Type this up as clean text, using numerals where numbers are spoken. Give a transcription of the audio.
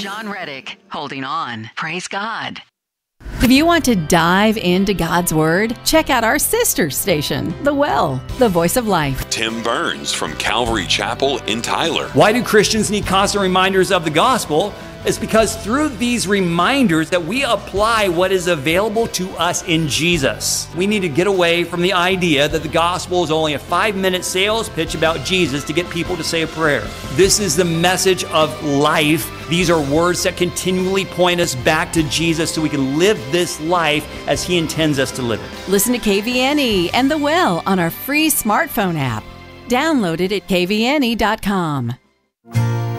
John Reddick, holding on. Praise God. If you want to dive into God's Word, check out our sister station, The Well, the Voice of Life. Tim Burns from Calvary Chapel in Tyler. Why do Christians need constant reminders of the gospel? It's because through these reminders that we apply what is available to us in Jesus. We need to get away from the idea that the gospel is only a 5-minute sales pitch about Jesus to get people to say a prayer. This is the message of life. These are words that continually point us back to Jesus so we can live this life as He intends us to live it. Listen to KVNE and The Well on our free smartphone app. Download it at kvne.com.